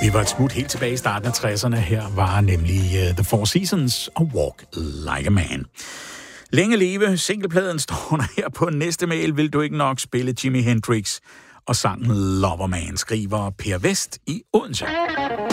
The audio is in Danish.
Vi var et smut helt tilbage i starten af 60'erne. Her var nemlig The Four Seasons og Walk Like a Man. Længe leve, singlepladen står der her på næste mail. Vil du ikke nok spille Jimi Hendrix og sangen Loverman, skriver Per Vest i Odense.